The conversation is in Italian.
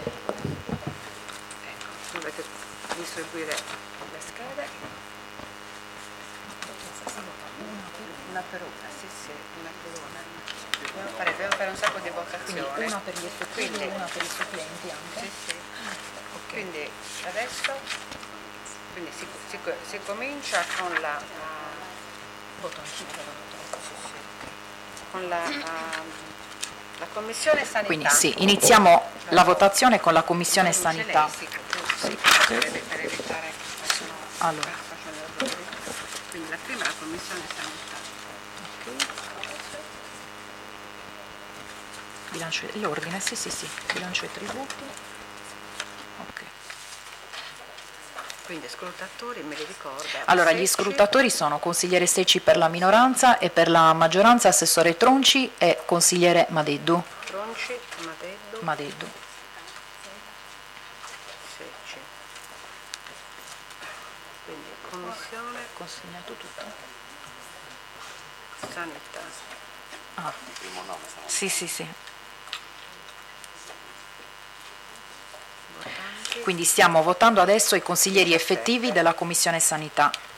Ecco, dovete distribuire le schede. Una per una, sì, una per una. Dobbiamo fare un sacco di votazioni. Quindi una per gli effettivi e una per i supplenti anche. Sì, sì. Okay. Quindi adesso si comincia con la la Commissione Sanità. Quindi sì, iniziamo la votazione con la Commissione Sanità. Per evitare che allora. Quindi la prima è la Commissione Sanità. Bilancio, l'ordine, sì, bilancio e tributi. Ok. Quindi scrutatori, me li ricordo. Allora, gli scrutatori sono consigliere Secci per la minoranza e per la maggioranza assessore Tronci e consigliere Madeddu. Tronci, Madeddu. Secci. Quindi commissione. Consegnato tutto. Sanità. Ah. Sì. Quindi stiamo votando adesso i consiglieri effettivi della Commissione Sanità.